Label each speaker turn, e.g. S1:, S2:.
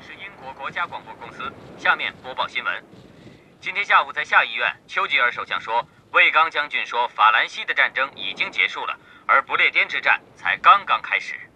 S1: 是英国国家广播公司。下面播报新闻。今天下午在下议院，丘吉尔首相说，卫刚将军说，法兰西的战争已经结束了，而不列颠之战才刚刚开始。